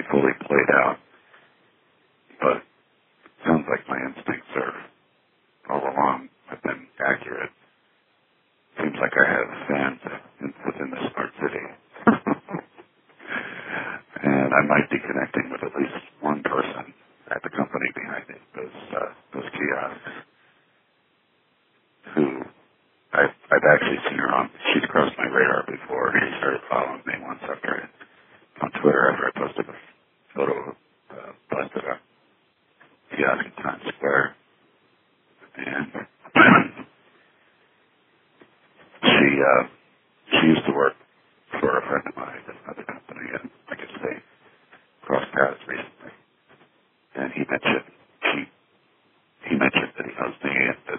fully played out, but it sounds like my instincts are all along have been accurate. Seems like I have fans within the smart city. And I might be connecting with at least one person at the company behind it, those kiosks, who I've actually seen her on. She's crossed my radar before. She started following me once on Twitter after I posted a photo of busted up kiosk in Times Square. And she used to work for a friend of mine at another company, and I guess they crossed paths recently. And he mentioned that he knows me, and that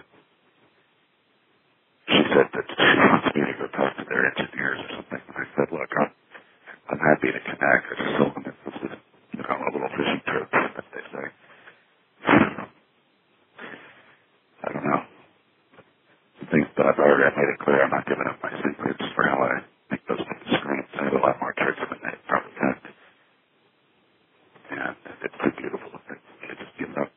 she said that she wants me to go talk to their engineers or something. And I said, look, I'm happy to connect. I just told them this is, a little fishing trip, as they say. I don't know. But I've already made it clear I'm not giving up my secrets for how I make those screens. I have a lot more tricks than they probably had. And it's too beautiful. I just give it up.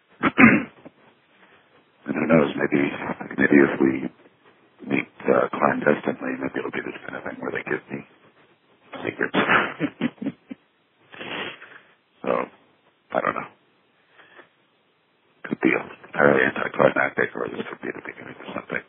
And who knows, maybe if we meet clandestinely, maybe it'll be this kind of thing where they give me secrets. So, I don't know. Could be entirely anticlimactic, or this could be the beginning of something